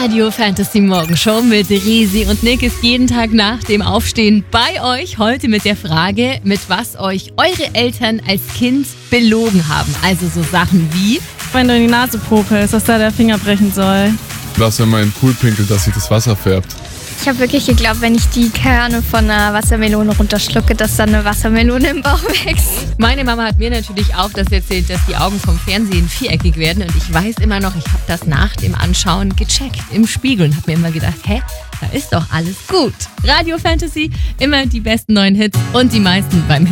Radio Fantasy Morgenshow mit Risi und Nick ist jeden Tag nach dem Aufstehen bei euch. Heute mit der Frage, mit was euch eure Eltern als Kind belogen haben. Also so Sachen wie: Wenn du in die Nase popelst, dass da der Finger brechen soll. Was, wenn man in den Pool pinkelt, dass sich das Wasser färbt. Ich habe wirklich geglaubt, wenn ich die Kerne von einer Wassermelone runterschlucke, dass dann eine Wassermelone im Bauch wächst. Meine Mama hat mir natürlich auch das erzählt, dass die Augen vom Fernsehen viereckig werden. Und ich weiß immer noch, ich habe das nach dem Anschauen gecheckt im Spiegel und habe mir immer gedacht, da ist doch alles gut. Radio Fantasy, immer die besten neuen Hits und die meisten beim Hit.